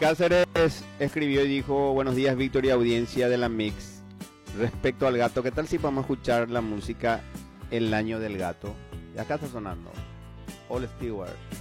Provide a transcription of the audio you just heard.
Cáceres escribió y dijo: buenos días, Víctor y audiencia de la Mix. Respecto al gato, ¿qué tal si vamos a escuchar la música El año del gato? Y acá está sonando All Stewart.